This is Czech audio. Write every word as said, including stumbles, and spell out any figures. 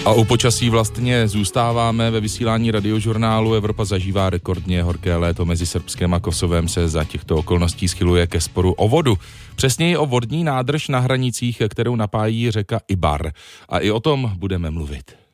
A u počasí vlastně zůstáváme ve vysílání radiožurnálu. Evropa zažívá rekordně horké léto, mezi Srbskem a Kosovem se za těchto okolností schyluje ke sporu o vodu. Přesněji o vodní nádrž na hranicích, kterou napájí řeka Ibar. A i o tom budeme mluvit.